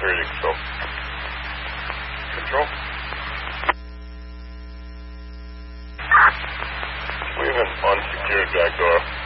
Reading control. Control. We have an unsecured back door.